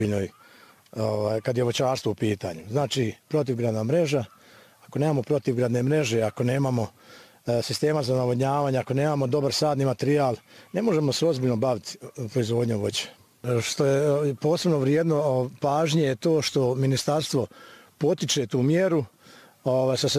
kad je voćarstvo u pitanju. Znači, protivgradna mreža, ako nemamo protivgradne mreže, ako nemamo sistema za navodnjavanje, ako nemamo dobar sadni materijal, ne možemo se ozbiljno baviti proizvodnjom voća. Što je posebno vrijedno pažnje je to što ministarstvo potiče tu mjeru sa